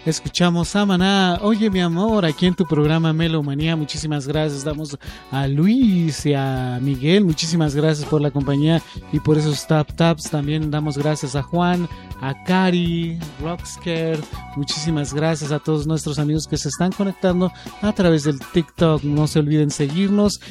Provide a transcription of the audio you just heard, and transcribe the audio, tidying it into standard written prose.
Escuchamos a Maná, Oye mi amor, aquí en tu programa Melomanía. Muchísimas gracias, damos a Luis y a Miguel, muchísimas gracias por la compañía y por esos taps. También damos gracias a Juan, a Cari, Rockscare, muchísimas gracias a todos nuestros amigos que se están conectando a través del TikTok. No se olviden seguirnos